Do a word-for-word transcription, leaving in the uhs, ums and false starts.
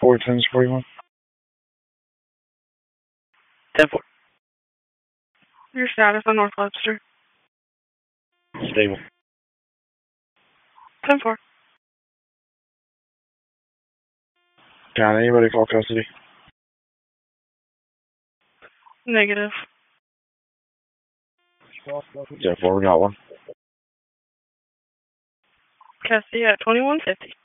four tens forty-one. ten four. Your status on North Webster. Stable. ten four. Got anybody call custody? Negative. ten four, we got one. Custody at twenty-one fifty.